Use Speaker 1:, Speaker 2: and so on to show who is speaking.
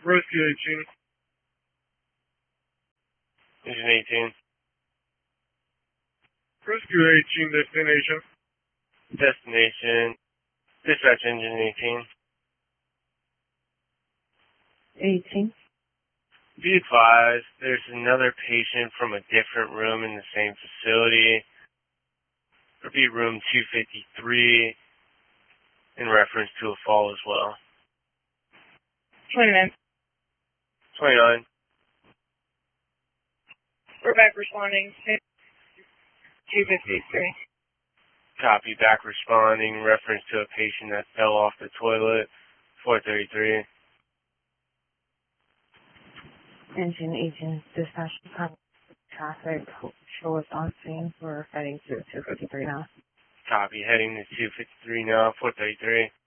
Speaker 1: Rescue 18.
Speaker 2: Engine 18.
Speaker 1: Rescue 18, destination.
Speaker 2: Destination. Dispatch Engine
Speaker 3: 18.
Speaker 2: Be advised, there's another patient from a different room in the same facility. It'll be room 253 in reference to a fall as well.
Speaker 4: 29.
Speaker 2: 29.
Speaker 4: We're back responding. 253.
Speaker 2: Copy, back responding, reference to a patient that fell off the toilet, 433.
Speaker 3: Engine 18, dispatch traffic. Show us on scene. We're heading to 253 now.
Speaker 2: Copy, heading to 253 now, 433.